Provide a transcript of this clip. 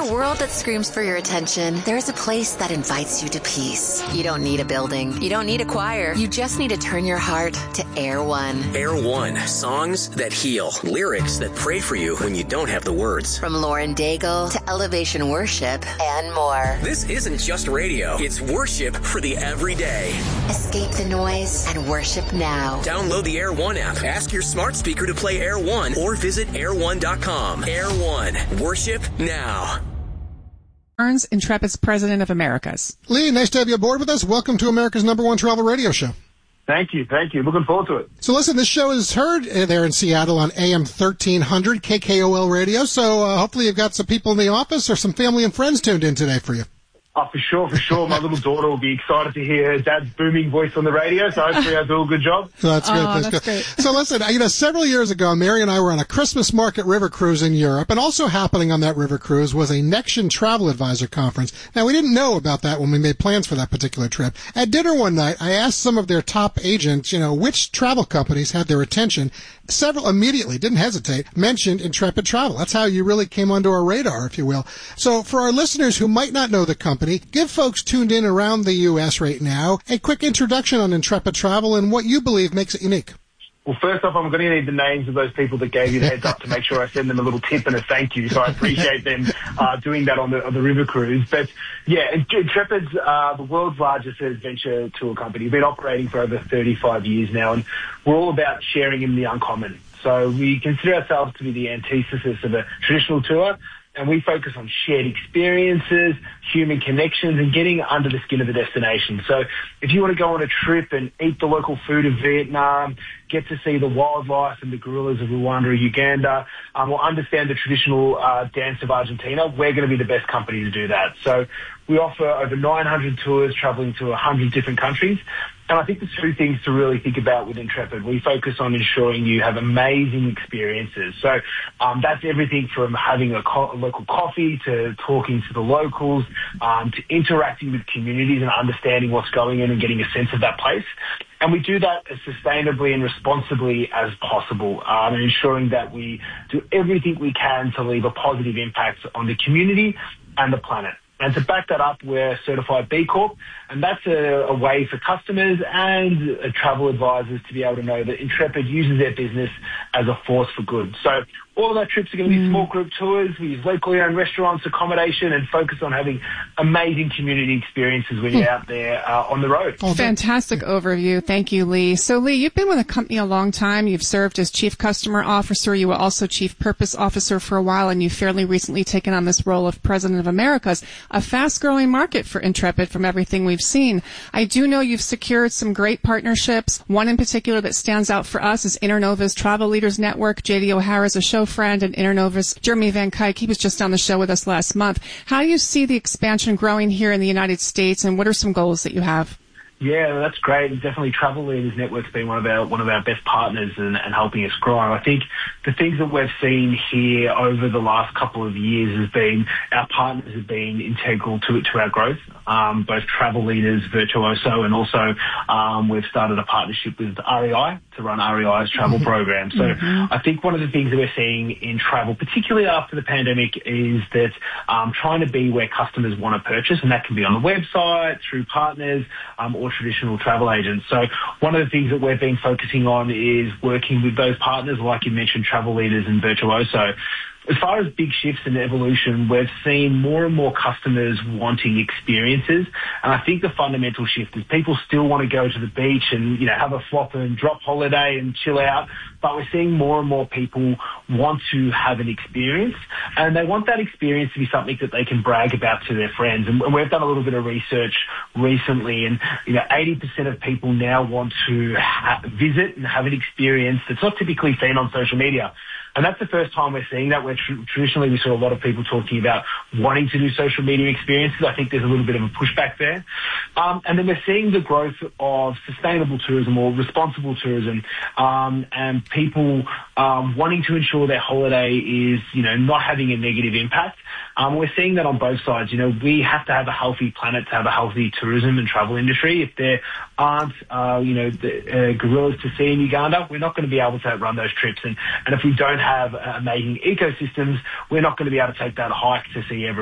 a world that screams for your attention, there's a place that invites you to peace. You don't need a building. You don't need a choir. You just need to turn your heart to Air One. Air One. Songs that heal. Lyrics that pray for you when you don't have the words. From Lauren Daigle to Elevation Worship and more. This isn't just radio. It's worship for the everyday. Escape the noise and worship now. Download the Air One app. Ask your smart speaker to play Air One or visit air1.com. Air One. Worship now. Burns, Intrepid's President of Americas. Lee, nice to have you aboard with us. Welcome to America's #1 travel radio show. Thank you. Looking forward to it. So listen, this show is heard there in Seattle on AM 1300 KKOL radio, so hopefully you've got some people in the office or some family and friends tuned in today for you. Oh, for sure. My little daughter will be excited to hear her dad's booming voice on the radio, so hopefully I do a good job. That's good. That's good. So listen, several years ago, Mary and I were on a Christmas market river cruise in Europe, and also happening on that river cruise was a Nexion Travel Advisor Conference. Now, we didn't know about that when we made plans for that particular trip. At dinner one night, I asked some of their top agents, which travel companies had their attention. Several immediately, didn't hesitate, mentioned Intrepid Travel. That's how you really came onto our radar, if you will. So for our listeners who might not know the company, give folks tuned in around the U.S. right now a quick introduction on Intrepid Travel and what you believe makes it unique. Well, first off, I'm going to need the names of those people that gave you the heads up to make sure I send them a little tip and a thank you. So I appreciate them doing that on the river cruise. But yeah, Intrepid's the world's largest adventure tour company. We've been operating for over 35 years now, and we're all about sharing in the uncommon. So we consider ourselves to be the antithesis of a traditional tour, and we focus on shared experiences, human connections, and getting under the skin of the destination. So if you want to go on a trip and eat the local food of Vietnam, get to see the wildlife and the gorillas of Rwanda or Uganda, or understand the traditional dance of Argentina, we're going to be the best company to do that. So we offer over 900 tours traveling to 100 different countries. And I think there's two things to really think about with Intrepid. We focus on ensuring you have amazing experiences. So that's everything from having a local coffee to talking to the locals, to interacting with communities and understanding what's going on and getting a sense of that place. And we do that as sustainably and responsibly as possible, and ensuring that we do everything we can to leave a positive impact on the community and the planet. And to back that up, we're certified B Corp, and that's a way for customers and travel advisors to be able to know that Intrepid uses their business as a force for good. So all of our trips are going to be small group tours. We use locally owned restaurants, accommodation, and focus on having amazing community experiences when you're out there on the road. Fantastic overview. Thank you, Lee. So, Lee, you've been with the company a long time. You've served as Chief Customer Officer. You were also Chief Purpose Officer for a while, and you've fairly recently taken on this role of President of Americas, a fast-growing market for Intrepid from everything we've seen. I do know you've secured some great partnerships. One in particular that stands out for us is Internova's Travel Leaders Network. J.D. O'Hara's a show friend, and Internova's Jeremy Van Kuyk, he was just on the show with us last month. How do you see the expansion growing here in the United States, and what are some goals that you have? Yeah, that's great. Definitely Travel Leaders Network's been one of our best partners and helping us grow. I think the things that we've seen here over the last couple of years has been our partners have been integral to our growth. Both Travel Leaders, Virtuoso, and also we've started a partnership with REI to run REI's travel program. So I think one of the things that we're seeing in travel, particularly after the pandemic, is that trying to be where customers want to purchase, and that can be on the website, through partners, or traditional travel agents. So one of the things that we've been focusing on is working with those partners, like you mentioned, Travel Leaders and Virtuoso. As far as big shifts in evolution, we've seen more and more customers wanting experiences. And I think the fundamental shift is people still want to go to the beach and, have a flop and drop holiday and chill out. But we're seeing more and more people want to have an experience, and they want that experience to be something that they can brag about to their friends. And we've done a little bit of research recently, and 80% of people now want to visit and have an experience that's not typically seen on social media. And that's the first time we're seeing that, where traditionally we saw a lot of people talking about wanting to do social media experiences. I think there's a little bit of a pushback there. And then we're seeing the growth of sustainable tourism or responsible tourism, and people wanting to ensure their holiday is, not having a negative impact. We're seeing that on both sides. We have to have a healthy planet to have a healthy tourism and travel industry. If there aren't, the gorillas to see in Uganda, we're not going to be able to run those trips. And if we don't have amazing ecosystems, we're not going to be able to take that hike to see every